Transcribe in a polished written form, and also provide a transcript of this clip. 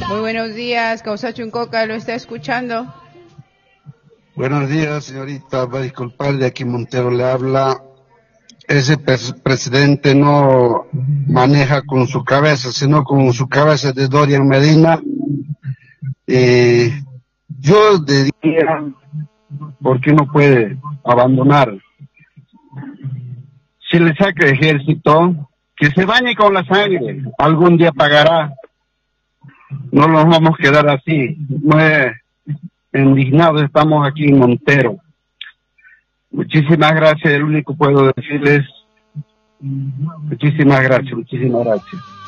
Muy buenos días, Causa Chuncoca, lo está escuchando. Buenos días, señorita, va a disculpar, de aquí Montero le habla. Ese presidente no maneja con su cabeza, sino con su cabeza de Dorian Medina. Yo diría, ¿por qué no puede abandonar? Si le saca ejército, que se bañe con la sangre, algún día pagará. No nos vamos a quedar así, muy indignados estamos aquí en Montero. Muchísimas gracias, el único que puedo decirles, muchísimas gracias.